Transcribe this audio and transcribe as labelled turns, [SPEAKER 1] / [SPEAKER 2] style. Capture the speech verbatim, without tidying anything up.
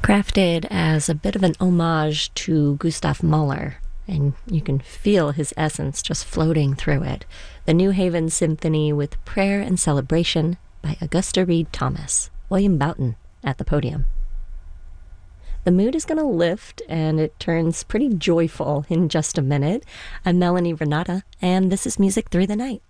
[SPEAKER 1] crafted as a bit of an homage to Gustav Mahler, and you can feel his essence just floating through it. The New Haven Symphony with Prayer and Celebration by Augusta Reed Thomas. William Boughton at the podium. The mood is going to lift, and it turns pretty joyful in just a minute. I'm Melanie Renata, and this is Music Through the Night.